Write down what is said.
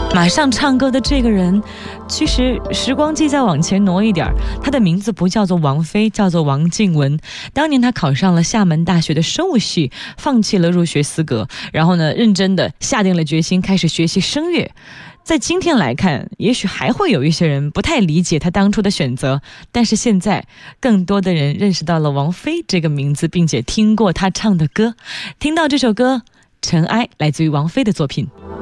马上唱歌的这个人，其实时光机再往前挪一点，他的名字不叫做王菲，叫做王静雯。当年他考上了厦门大学的生物系，放弃了入学资格，然后呢，认真的下定了决心开始学习声乐。在今天来看，也许还会有一些人不太理解他当初的选择，但是现在更多的人认识到了王菲这个名字，并且听过他唱的歌。听到这首歌《尘埃》，来自于王菲的作品。